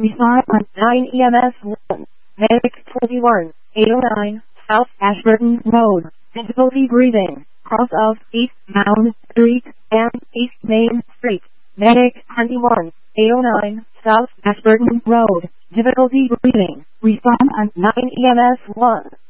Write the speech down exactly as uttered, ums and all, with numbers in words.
Respond on nine E M S one. Medic twenty-one, eight oh nine, South Ashburton Road. Difficulty breathing. Cross of East Mound Street and East Main Street. Medic twenty-one, eight oh nine, South Ashburton Road. Difficulty breathing. Respond on nine E M S one.